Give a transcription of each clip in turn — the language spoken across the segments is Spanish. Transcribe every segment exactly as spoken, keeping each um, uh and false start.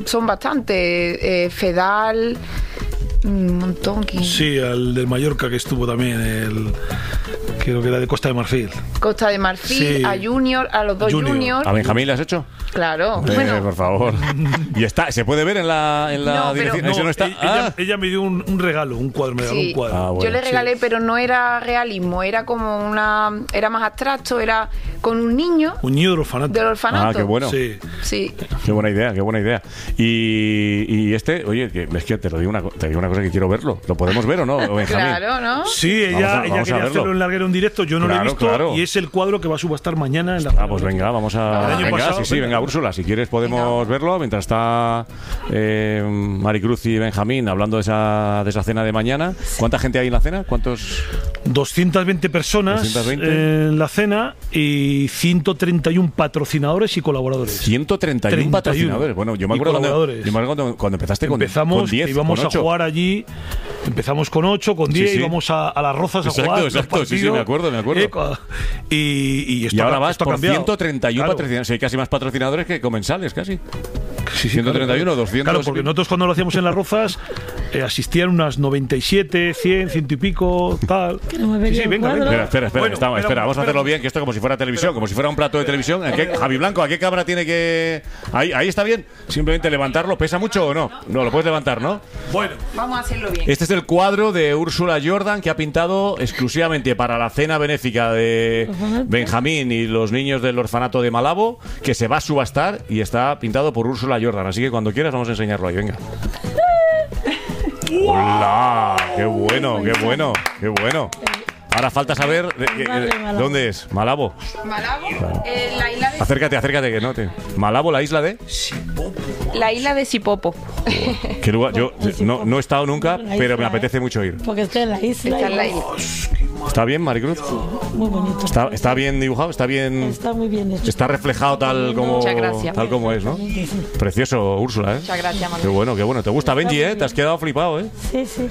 son bastantes. Eh, Fedal, un montón. ¿Quién? Sí, al del Mallorca que estuvo también, el, creo que era de Costa de Marfil. Costa de Marfil, Sí. a Junior, a los dos Junior. Junior. ¿A Benjamín le has hecho? Claro, Eh, bueno. por favor. Y está, ¿se puede ver en la, en la No, pero- dirección? No, ¿Ese no está? ella, Ah. ella me dio un, un regalo, un cuadro, me regaló Sí. un cuadro. Ah, bueno. Yo le regalé, Sí. pero no era realismo, era como una, era más abstracto, era con un niño Un niño del orfanato. del orfanato. Ah, qué bueno. Sí. Sí. Qué buena idea, qué buena idea. Y, y este, oye, que, es que te lo digo una, te digo una cosa que quiero verlo. ¿Lo podemos ver o no, Benjamín? Claro, ¿no? Sí, ella, Vamos a- ella vamos a quería verlo. hacerlo en larguero en directo, yo no lo he Claro, visto claro. y es el cuadro que va a subastar mañana en la Ah, pues venga, vamos a... El año Venga, pasado, sí, sí, venga. venga, Úrsula, si quieres podemos Venga. verlo mientras está eh, Maricruz y Benjamín hablando de esa, de esa cena de mañana. ¿Cuánta gente hay en la cena? ¿Cuántos? doscientas veinte personas doscientas veinte. en la cena y ciento treinta y uno patrocinadores y colaboradores. ciento treinta y uno treinta y uno. patrocinadores. Bueno, yo me Y acuerdo cuando, colaboradores. yo me acuerdo cuando, cuando empezaste con, Empezamos, con diez, íbamos con a ocho. jugar allí, empezamos con ocho, con diez, Sí, sí. íbamos a, a las Rozas a Exacto, jugar. los exacto, sí, sí, partidos, me acuerdo, me acuerdo. eh, cua- y, y, esto Y ahora ha- vas esto ha por cambiado. ciento treinta y uno Claro. patrocinadores. Hay casi más patrocinadores que comensales, casi. Sí, sí, ciento treinta y uno, claro, doscientos. Claro, porque nosotros cuando lo hacíamos en las Rozas eh, asistían unas noventa y siete, cien, ciento y pico, tal. Que no me vería el cuadro. Espera, espera, espera, Bueno, estamos- pero- espera, vamos a hacerlo pero- bien, que esto como si fuera televisión, como si fuera un plato de televisión. ¿A qué- Javi Blanco, ¿a qué cámara tiene que...? Ahí, ahí está bien. Simplemente levantarlo. ¿Pesa mucho o no? No, lo puedes levantar, ¿no? Bueno, Vamos a hacerlo bien. Este es el cuadro de Úrsula Jordan que ha pintado exclusivamente para la cena benéfica de Orfanato. Benjamín y los niños del orfanato de Malabo, que se va a subastar y está pintado por Úrsula Jordan. Así que cuando quieras vamos a enseñarlo ahí, venga. ¡Hola! ¡Qué bueno, qué bueno, qué bueno! Ahora falta saber de- de- de- Malabo. dónde es. Malabo. Malabo, eh, la isla de Acércate, acércate que no te. Malabo, la isla de. la isla de Sipopo. ¿Qué lugar? Yo no, no he estado nunca, La pero me isla, apetece mucho ir. Porque estoy en la isla. Está en la y- isla. ¿Está bien, Maricruz? Muy bonito. ¿Está, está bien dibujado? ¿Está bien? Está muy bien hecho. Está reflejado tal como, Muchas gracias. tal como es, ¿no? Precioso, Úrsula, ¿eh? Muchas gracias, Manuel. Qué bueno, qué bueno. ¿Te gusta Benji, eh? Te has quedado flipado, ¿eh? Sí, sí.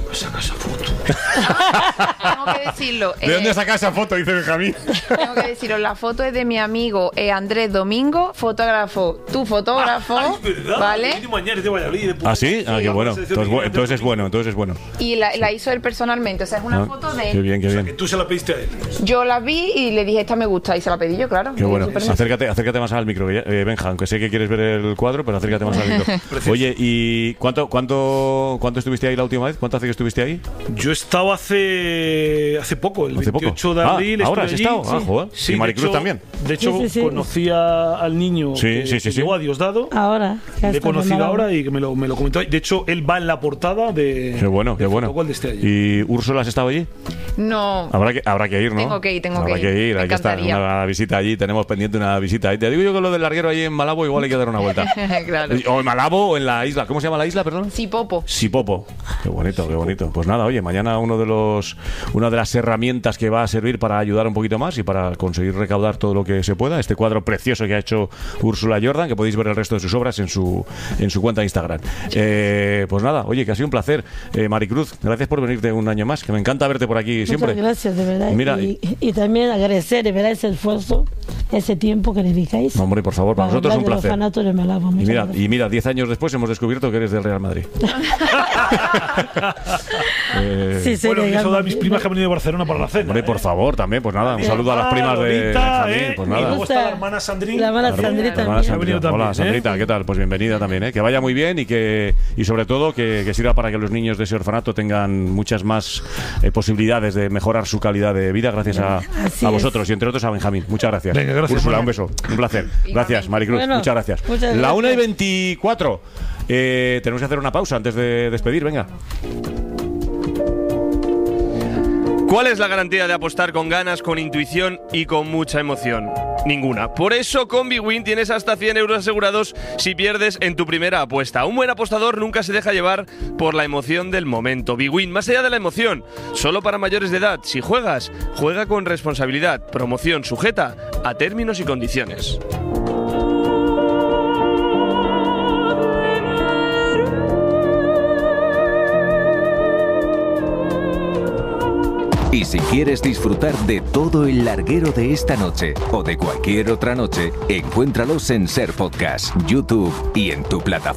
Tengo que decirlo. ¿De dónde eh, sacas esa foto? Dice Benjamín. Tengo que deciros, la foto es de mi amigo eh, Andrés Domingo, fotógrafo. Tu fotógrafo, ah, es verdad. ¿vale? Viene mañana es de Valladolid, de ¿Ah, sí? Ah, qué bueno. Selección Entonces, bu- de entonces es Valladolid. bueno, entonces es bueno. Y la, la hizo él personalmente, o sea, es una Ah, foto de Qué él. bien, qué Que bien. tú se la pediste a él. Yo la vi y le dije, esta me gusta, y se la pedí yo, claro. Qué bueno. Súper- Acércate, acércate más al micro, que ya- eh, Benja, aunque sé que quieres ver el cuadro, pero acércate más al micro. Oye, ¿y cuánto, cuánto, cuánto estuviste ahí la última vez? ¿Cuánto hace que estuviste ahí? Yo he estado hace hace poco, el Hace poco. veintiocho de Ah, abril. ¿ahora estuve has estado? allí. Ah, joder. Sí, ¿Y de Maricruz hecho- también? De hecho, Sí, sí, sí. conocí a- al niño Sí, que, sí, sí, que sí. llegó a Diosdado. Ahora. que Le he hasta conocido Malabo. ahora y que me lo, me lo comentó. De hecho, él va en la portada de. Qué bueno, qué del bueno. fotocall de este año. ¿Y Úrsula has estado allí? No. Habrá que, habrá que ir, ¿no? Tengo que ir, tengo habrá que que ir. ir. Me Hay que estar en encantaría. una visita allí. Tenemos pendiente una visita ahí. Te digo yo que lo del larguero ahí en Malabo igual hay que dar una vuelta. Claro. O en Malabo o en la isla. ¿Cómo se llama la isla, perdón? Sipopo. Sipopo. Qué bonito, qué bonito. Pues nada, oye, mañana uno de los una de las herramientas que va a servir para ayudar un poquito más y para conseguir recaudar todo lo que se pueda. Este cuadro precioso que ha hecho Úrsula Jordan, que podéis ver el resto de sus obras en su en su cuenta de Instagram. Eh, pues nada, oye, que ha sido un placer. Eh, Maricruz, gracias por venirte un año más, que me encanta verte por aquí siempre. Muchas gracias, de verdad. Mira, y, y también agradecer, de verdad, ese esfuerzo, ese tiempo que dedicáis. No, hombre, por favor, para nosotros es un placer. Orfanato de Malabo. Y Muchas mira, gracias. y mira, diez años después hemos descubierto que eres del Real Madrid. Eh, Sí, sí, Bueno, que de eso da a mis Gama. primas que han venido de Barcelona para la cena. Hombre, ¿eh? por favor, también, pues nada, un saludo a las Ah, primas de Lolita, Benjamín, ¿eh? pues Y nada. luego está la hermana Sandrina. La hermana Claro. Sandrita Hermana también. Ha venido Sandrita. Hola, también, ¿eh? Sandrita, ¿qué tal? Pues bienvenida también, ¿eh? Que vaya muy bien y que y sobre todo que, que sirva para que los niños de ese orfanato tengan muchas más eh, posibilidades de mejorar su calidad de vida gracias a, Así a es. vosotros y entre otros a Benjamín. Muchas gracias. Venga, gracias, Úrsula, Juan. un beso, un placer. Gracias, Maricruz, Bueno, muchas gracias. muchas La una y gracias. veinticuatro. Eh, tenemos que hacer una pausa antes de despedir, venga. ¿Cuál es la garantía de apostar con ganas, con intuición y con mucha emoción? Ninguna. Por eso con BWIN tienes hasta cien euros asegurados si pierdes en tu primera apuesta. Un buen apostador nunca se deja llevar por la emoción del momento. BWIN, más allá de la emoción, solo para mayores de edad. Si juegas, juega con responsabilidad. Promoción sujeta a términos y condiciones. Y si quieres disfrutar de todo el larguero de esta noche o de cualquier otra noche, encuéntralos en Ser Podcast, YouTube y en tu plataforma.